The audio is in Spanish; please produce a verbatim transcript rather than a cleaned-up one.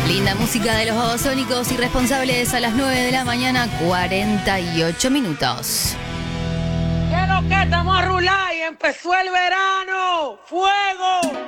Linda música de los Babasónicos, Irresponsables, a las nueve de la mañana, cuarenta y ocho minutos. ¿Qué es lo que estamos a rular y empezó el verano? ¡Fuego!